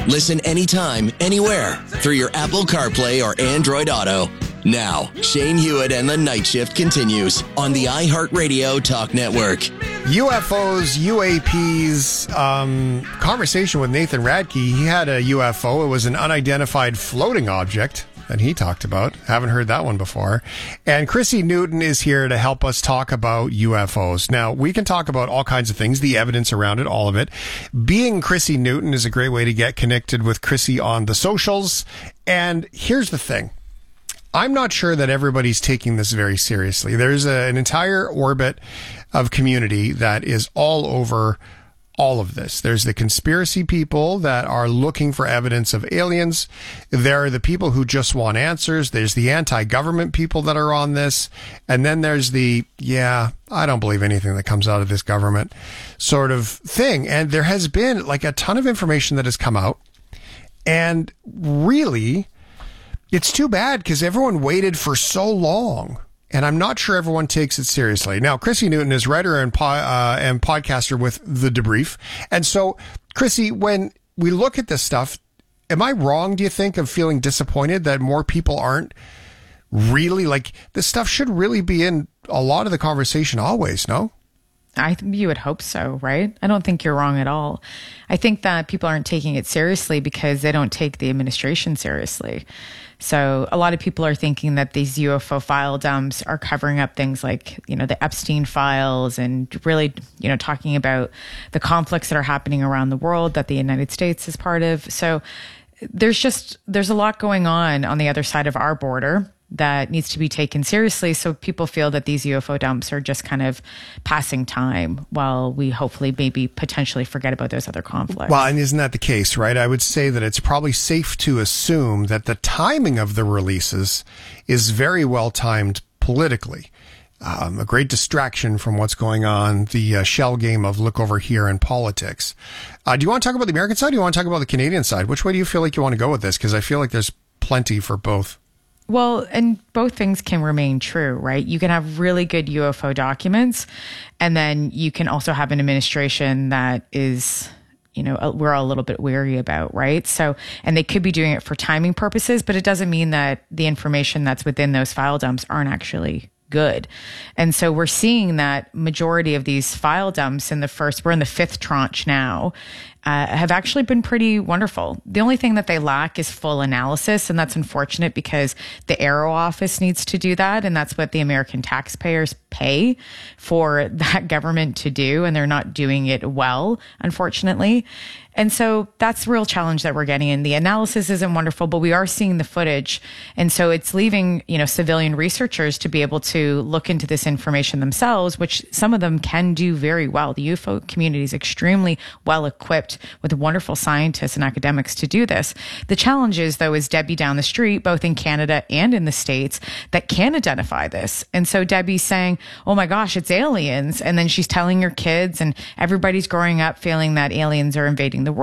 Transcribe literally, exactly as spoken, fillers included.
Listen anytime, anywhere through your Apple CarPlay or Android Auto. Now, Shane Hewitt and the Night Shift continues on the iHeartRadio Talk Network. U F Os, U A Ps, um, conversation with Nathan Radke. He had a U F O. It was an unidentified floating object that he talked about. Haven't heard that one before. And Chrissy Newton is here to help us talk about U F Os. Now, we can talk about all kinds of things, the evidence around it, all of it. Being Chrissy Newton is a great way to get connected with Chrissy on the socials. And here's the thing. I'm not sure that everybody's taking this very seriously. There's a, an entire orbit of community that is all over all of this. There's the conspiracy people that are looking for evidence of aliens. There are the people who just want answers. There's the anti-government people that are on this. And then there's the, yeah, I don't believe anything that comes out of this government sort of thing. And there has been like a ton of information that has come out. And really, it's too bad because everyone waited for so long. And I'm not sure everyone takes it seriously. Now, Chrissy Newton is writer and, po- uh, and podcaster with The Debrief. And so, Chrissy, when we look at this stuff, am I wrong, do you think, of feeling disappointed that more people aren't really, like, this stuff should really be in a lot of the conversation always, no? I you would hope so, right? I don't think you're wrong at all. I think that people aren't taking it seriously because they don't take the administration seriously. So a lot of people are thinking that these U F O file dumps are covering up things like, you know, the Epstein files and really, you know, talking about the conflicts that are happening around the world that the United States is part of. So there's just, there's a lot going on on the other side of our border that needs to be taken seriously. So people feel that these U F O dumps are just kind of passing time while we hopefully maybe potentially forget about those other conflicts. Well, and isn't that the case, right? I would say that it's probably safe to assume that the timing of the releases is very well timed politically. Um, a great distraction from what's going on, the uh, shell game of look over here in politics. Uh, do you want to talk about the American side or do you want to talk about the Canadian side? Which way do you feel like you want to go with this? Because I feel like there's plenty for both. Well, and both things can remain true, right? You can have really good U F O documents, and then you can also have an administration that is, you know, we're all a little bit weary about, right? So, and they could be doing it for timing purposes, but it doesn't mean that the information that's within those file dumps aren't actually good. And so we're seeing that majority of these file dumps in the first, we're in the fifth tranche now, uh, have actually been pretty wonderful. The only thing that they lack is full analysis. And that's unfortunate because the Arrow office needs to do that. And that's what the American taxpayers pay for that government to do. And they're not doing it well, unfortunately. And so that's the real challenge that we're getting in. The analysis isn't wonderful, but we are seeing the footage. And so it's leaving, you know, civilian researchers to be able to look into this information themselves, which some of them can do very well. The U F O community is extremely well equipped with wonderful scientists and academics to do this. The challenge is, though, is Debbie down the street, both in Canada and in the States, that can identify this. And so Debbie's saying, oh my gosh, it's aliens. And then she's telling her kids and everybody's growing up feeling that aliens are invading the world.